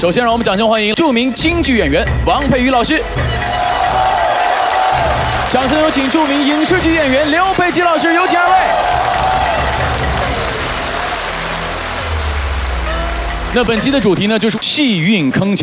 首先，让我们掌声欢迎著名京剧演员王佩瑜老师。掌声有请著名影视剧演员刘培基老师，有请二位。那本期的主题呢，就是戏运铿锵。